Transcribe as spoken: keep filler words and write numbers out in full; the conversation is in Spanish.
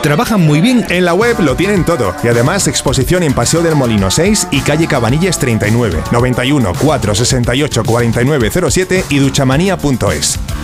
Trabajan muy bien. En la web lo tienen todo. Y además exposición en Paseo del Molino seis y calle Cabanilles treinta y nueve, noventa y uno, cuatrocientos sesenta y ocho, cuarenta y nueve cero siete y duchamanía punto es.